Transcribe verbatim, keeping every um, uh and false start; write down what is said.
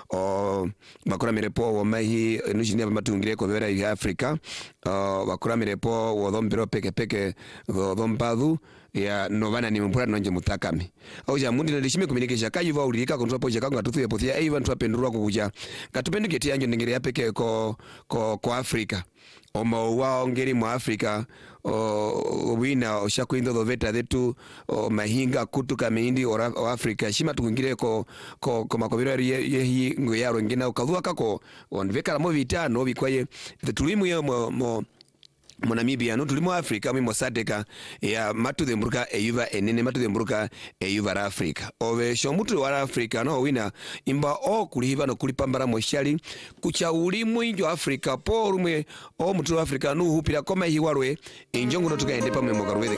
o bakora mirepo wo mahi nujine matungire ko vera ya Africa o bakora mirepo wo dombiro peke peke wo dombadu ya novana ni mpura nonje mutakami au ja mundi na dishime communication kayuva ulika kontro poje kanga tuthuye pothia even twapendurwa kukuja katupendike tianjo ngere ya peke ko ko ko Africa omo wa ngeri mu Africa o wina oshakuindo doveta detu o mahinga kutuka mindi o Africa shima tukungire ko ko ko makobiro ye hi ngoyaro ngina ukadhuka kako onveka mo vitano bikwaye tulimu ye mo, mo mo Namibia no tulimo Africa mi mosadeka ya matu de mburuka eyuva enene matu de mburuka eyuva ra Africa ove shomutu wa Africa no wina imba o kulihiva no kulipambara moshali kucha ulimu injo Africa po rumwe o mutu wa Africa no hupira koma hiwarwe injongo no tukaende pamwe mogarwe